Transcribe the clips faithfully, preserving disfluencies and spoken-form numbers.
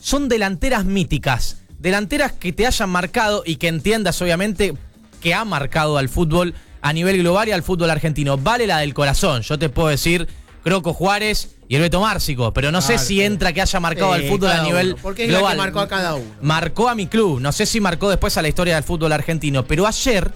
son delanteras míticas, delanteras que te hayan marcado y que entiendas obviamente que ha marcado al fútbol a nivel global y al fútbol argentino. Vale la del corazón, yo te puedo decir Croco Juárez y el Beto Márcico, pero no Claro, sé si sí. entra que haya marcado Sí, al fútbol cada a nivel uno, porque es global. la que marcó a cada uno. Marcó a mi club, no sé si marcó después a la historia del fútbol argentino, pero ayer,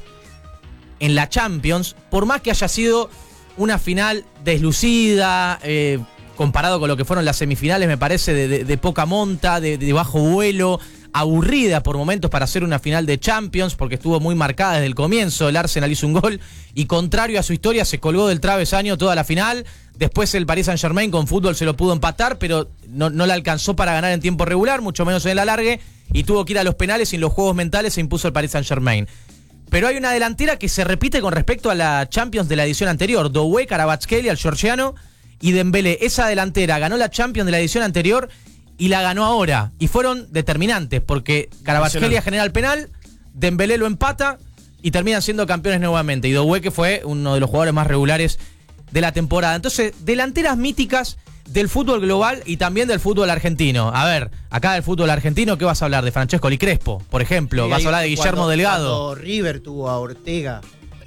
en la Champions, por más que haya sido una final deslucida, eh, comparado con lo que fueron las semifinales, me parece de, de, de poca monta, de, de bajo vuelo, aburrida por momentos para hacer una final de Champions, porque estuvo muy marcada desde el comienzo. El Arsenal hizo un gol y, contrario a su historia, se colgó del travesaño toda la final. Después el Paris Saint-Germain con fútbol se lo pudo empatar, pero no, no le alcanzó para ganar en tiempo regular, mucho menos en el alargue, y tuvo que ir a los penales y en los juegos mentales se impuso el Paris Saint-Germain. Pero hay una delantera que se repite con respecto a la Champions de la edición anterior. Doué, Kvaratskhelia, el georgiano, y Dembélé. Esa delantera ganó la Champions de la edición anterior y la ganó ahora. Y fueron determinantes, porque Kvaratskhelia genera el penal, Dembélé lo empata y terminan siendo campeones nuevamente. Y Doué, que fue uno de los jugadores más regulares de la temporada. Entonces, delanteras míticas del fútbol global y también del fútbol argentino. A ver, acá del fútbol argentino, ¿qué vas a hablar? De Francesco Di Crespo, por ejemplo. Sí, vas a hablar de cuando- Guillermo Delgado. Cuando River tuvo a Ortega,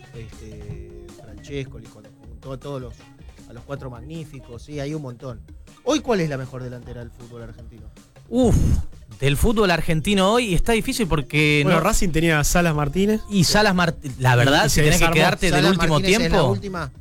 este, Francesco, cuando juntó a todos los, a los cuatro magníficos, sí, hay un montón. Hoy, ¿cuál es la mejor delantera del fútbol argentino? Uf, del fútbol argentino hoy está difícil porque... Bueno, no, Racing tenía a Salas Martínez. y Salas Martínez, la verdad, Y si se tenés que desarmó. quedarte del Salas último Martínez es la tiempo... última.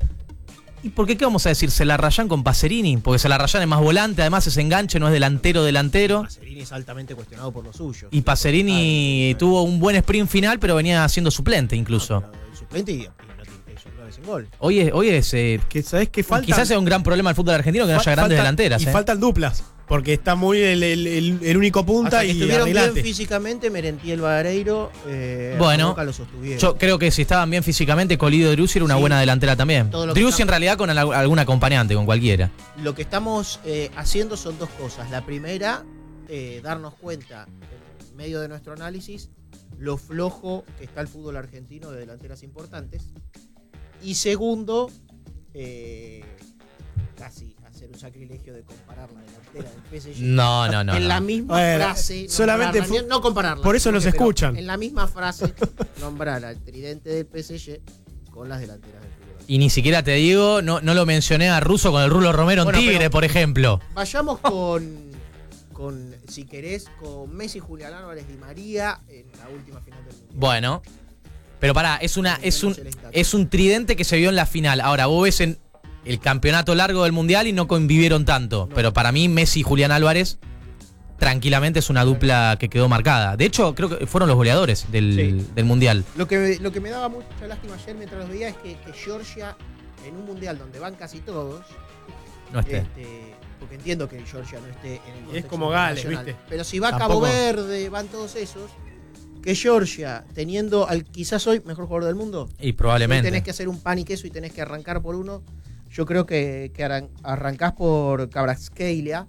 ¿Y por qué qué vamos a decir? ¿Se la rayan con Pacerini? Porque se la rayan es más volante, además es enganche, no es delantero delantero. Pacerini es altamente cuestionado por los suyos. Y Pacerini Ah, tuvo un buen sprint final, pero venía siendo suplente incluso. no, el suplente y, y no tiene eso, no es un gol. Hoy es, hoy es eh, Que sabés que falta. quizás sea un gran problema el fútbol argentino que no haya grandes delanteras. Y eh. faltan duplas. Porque está muy el, el, el, el único punta Hasta que y estuvieron arreglate. bien físicamente, Merentiel Vareiro, eh, Bueno, Boca lo sostuvieron. Yo creo que si estaban bien físicamente, Colidio Driussi era una Sí. buena delantera también. Todo lo que Driussi en estamos- realidad con al- algún acompañante, con cualquiera. Lo que estamos eh, haciendo son dos cosas. La primera, eh, darnos cuenta, en medio de nuestro análisis, lo flojo que está el fútbol argentino de delanteras importantes. Y segundo, eh, casi hacer un sacrilegio de comparar la delantera del P S G. No, no, no. en no. la misma Bueno, frase, solamente nombrarla, fu- no compararla. por eso nos pero escuchan. En la misma frase, nombrar al tridente del P S G con las delanteras del fútbol. Y ni siquiera te digo, no, no lo mencioné a Russo con el Rulo Romero en Bueno, Tigre, pero- por ejemplo. Vayamos con, con, si querés, con Messi, Julián Álvarez, Di María en la última final del Mundial. Bueno. Pero pará, es una, es un, Tenemos el estatus. es un tridente que se vio en la final. Ahora, vos ves en el campeonato largo del Mundial y no convivieron tanto. No. Pero para mí, Messi y Julián Álvarez, tranquilamente es una dupla que quedó marcada. De hecho, creo que fueron los goleadores del, Sí. del Mundial. Lo que, lo que me daba mucha lástima ayer mientras los veía es que, que Georgia, en un Mundial donde van casi todos, No esté. este, porque entiendo que Georgia no esté en el contexto como Gales, internacional, ¿viste? pero si va Tampoco- Cabo Verde, van todos esos, que Georgia, teniendo al quizás hoy mejor jugador del mundo, Y hoy probablemente. tenés que hacer un pan y queso y tenés que arrancar por uno. Yo creo que, que arran- arrancás por Kvaratskhelia.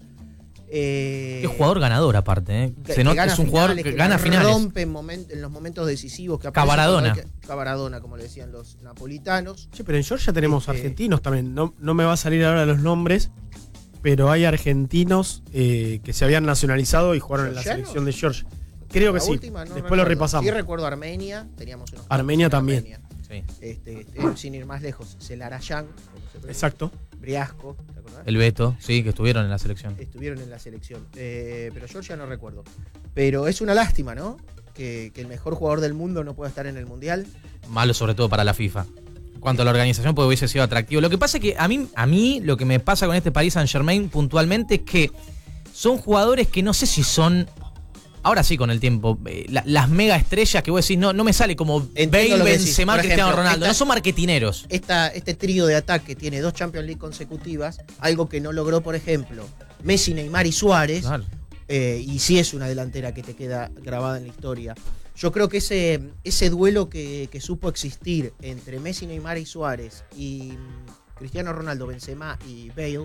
Eh, Qué jugador ganador aparte, ¿eh? que- Se que nota, gana es un jugador finales, que que gana la finales. rompe en, momen- en los momentos decisivos. Que aparece Cavaradona. cuando hay que- Cavaradona, como le decían los napolitanos. Che, pero en Georgia tenemos Este- argentinos también. No, no me va a salir ahora los nombres, pero hay argentinos eh, que se habían nacionalizado y jugaron en la ¿Georgianos? selección de Georgia. Creo que La sí. última, no Después recuerdo. lo repasamos. Sí recuerdo Armenia, teníamos unos Armenia cuantos en también. Armenia. Sí. Este, este, sin ir más lejos, Celarayán, como se pronuncia, Exacto. Briasco, ¿te acordás? El Beto, sí, que estuvieron en la selección. Estuvieron en la selección. Eh, pero Georgia no recuerdo. Pero es una lástima, ¿no? Que, que el mejor jugador del mundo no pueda estar en el Mundial. Malo sobre todo para la FIFA. En cuanto a la organización, pues hubiese sido atractivo. Lo que pasa es que a mí, a mí lo que me pasa con este Paris Saint-Germain puntualmente es que son jugadores que no sé si son... Ahora sí, con el tiempo, eh, la- las mega estrellas que vos decís, no, no me sale como Entiendo Bale, lo que decís. Benzema, Por Cristiano ejemplo, Ronaldo. esta- No son marketineros. Esta, este trío de ataque tiene dos Champions League consecutivas, algo que no logró, por ejemplo, Messi, Neymar y Suárez. Claro. Eh, y sí es una delantera que te queda grabada en la historia. Yo creo que ese, ese duelo que, que supo existir entre Messi, Neymar y Suárez y mm, Cristiano Ronaldo, Benzema y Bale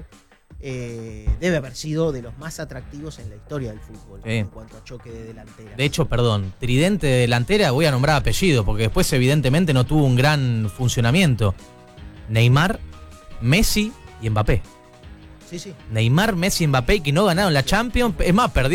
eh, debe haber sido de los más atractivos en la historia del fútbol Sí. en cuanto a choque de delantera. De hecho, perdón, tridente de delantera, voy a nombrar apellido, porque después evidentemente no tuvo un gran funcionamiento. Neymar, Messi y Mbappé. sí, sí. Neymar, Messi y Mbappé que no ganaron la Champions. Es más, perdieron.